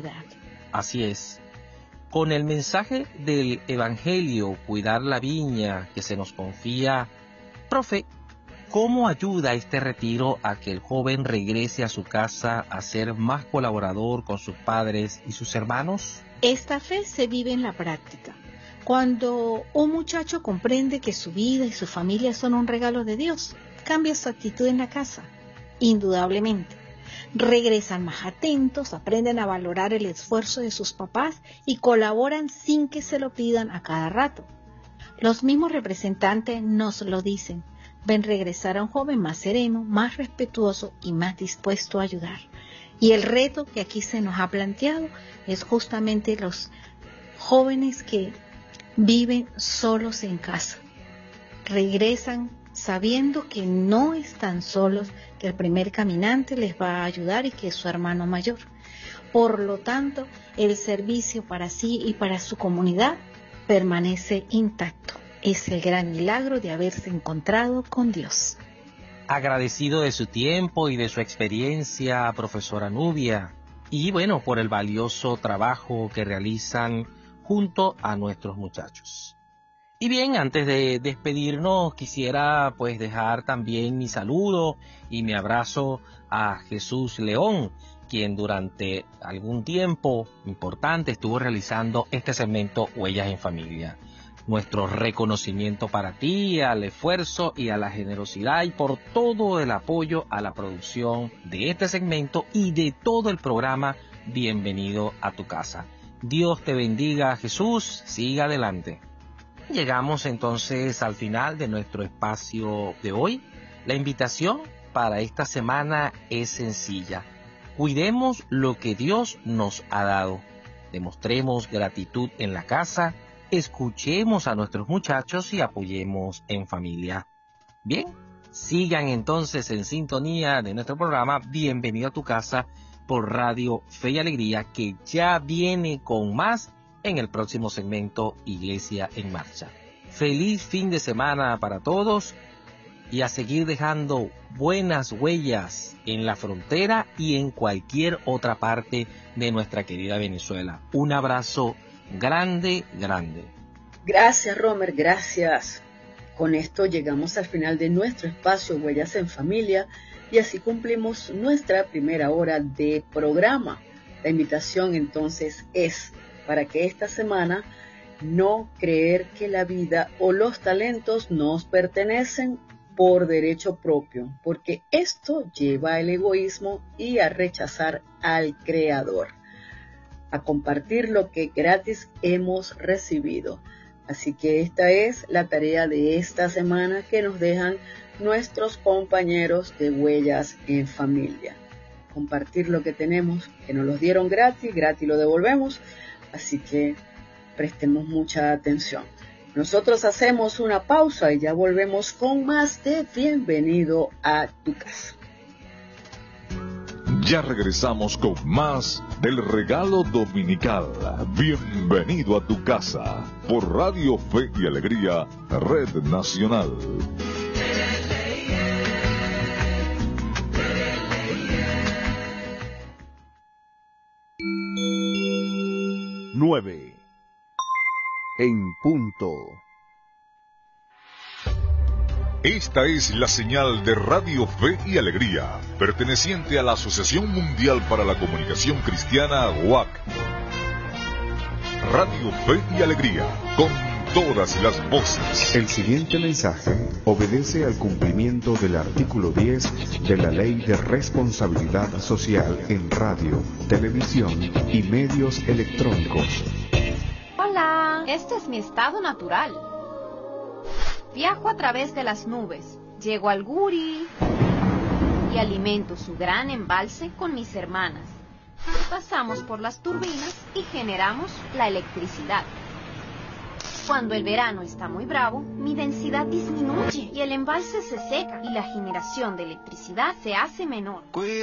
ciudad. Así es. Con el mensaje del Evangelio, cuidar la viña que se nos confía, profe, ¿cómo ayuda este retiro a que el joven regrese a su casa a ser más colaborador con sus padres y sus hermanos? Esta fe se vive en la práctica. Cuando un muchacho comprende que su vida y su familia son un regalo de Dios, cambia su actitud en la casa, indudablemente. Regresan más atentos, aprenden a valorar el esfuerzo de sus papás y colaboran sin que se lo pidan a cada rato. Los mismos representantes nos lo dicen. Ven regresar a un joven más sereno, más respetuoso y más dispuesto a ayudar. Y el reto que aquí se nos ha planteado es justamente los jóvenes que viven solos en casa. Regresan sabiendo que no están solos, que el primer caminante les va a ayudar y que es su hermano mayor. Por lo tanto, el servicio para sí y para su comunidad permanece intacto. Es el gran milagro de haberse encontrado con Dios. Agradecido de su tiempo y de su experiencia, profesora Nubia, y bueno, por el valioso trabajo que realizan junto a nuestros muchachos. Y bien, antes de despedirnos, quisiera pues dejar también mi saludo y mi abrazo a Jesús León, quien durante algún tiempo importante estuvo realizando este segmento Huellas en Familia. Nuestro reconocimiento para ti, al esfuerzo y a la generosidad y por todo el apoyo a la producción de este segmento y de todo el programa Bienvenido a tu casa. Dios te bendiga, Jesús, siga adelante. Llegamos entonces al final de nuestro espacio de hoy. La invitación para esta semana es sencilla. Cuidemos lo que Dios nos ha dado. Demostremos gratitud en la casa. Escuchemos a nuestros muchachos y apoyemos en familia. Bien, sigan entonces en sintonía de nuestro programa Bienvenido a tu casa por Radio Fe y Alegría, que ya viene con más en el próximo segmento Iglesia en Marcha. Feliz fin de semana para todos y a seguir dejando buenas huellas en la frontera y en cualquier otra parte de nuestra querida Venezuela. Un abrazo grande, grande. Gracias, Romer, gracias. Con esto llegamos al final de nuestro espacio Huellas en Familia y así cumplimos nuestra primera hora de programa. La invitación entonces es para que esta semana no creer que la vida o los talentos nos pertenecen por derecho propio, porque esto lleva al egoísmo y a rechazar al Creador, a compartir lo que gratis hemos recibido. Así que esta es la tarea de esta semana que nos dejan nuestros compañeros de Huellas en Familia. Compartir lo que tenemos, que nos lo dieron gratis, gratis lo devolvemos. Así que prestemos mucha atención. Nosotros hacemos una pausa y ya volvemos con más de Bienvenido a tu casa. Ya regresamos con más del regalo dominical. Bienvenido a tu casa por Radio Fe y Alegría, Red Nacional. 9 en punto. Esta es la señal de Radio Fe y Alegría, perteneciente a la Asociación Mundial para la Comunicación Cristiana, WAC. Radio Fe y Alegría, con todas las voces. El siguiente mensaje obedece al cumplimiento del artículo 10 de la Ley de Responsabilidad Social en Radio, Televisión y Medios Electrónicos. Hola, este es mi estado natural. Viajo a través de las nubes, llego al Guri y alimento su gran embalse con mis hermanas. Pasamos por las turbinas y generamos la electricidad. Cuando el verano está muy bravo, mi densidad disminuye y el embalse se seca y la generación de electricidad se hace menor.